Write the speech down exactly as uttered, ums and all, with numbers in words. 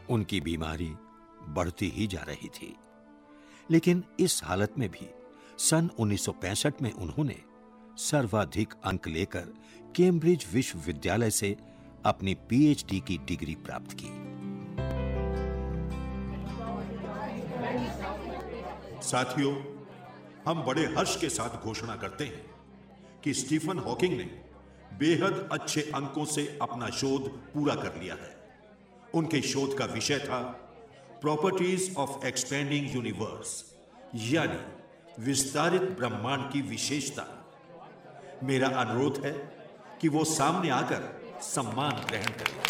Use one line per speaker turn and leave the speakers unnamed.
उनकी बीमारी बढ़ती ही जा रही थी, लेकिन इस हालत में भी सन उन्नीस सौ पैंसठ में उन्होंने सर्वाधिक अंक लेकर कैम्ब्रिज विश्वविद्यालय से अपनी पीएचडी की डिग्री प्राप्त की।
साथियों, हम बड़े हर्ष के साथ घोषणा करते हैं कि स्टीफन हॉकिंग ने बेहद अच्छे अंकों से अपना शोध पूरा कर लिया है। उनके शोध का विषय था प्रॉपर्टीज ऑफ एक्सपेंडिंग यूनिवर्स, यानी विस्तारित ब्रह्मांड की विशेषता। मेरा अनुरोध है कि वो सामने आकर सम्मान ग्रहण करें।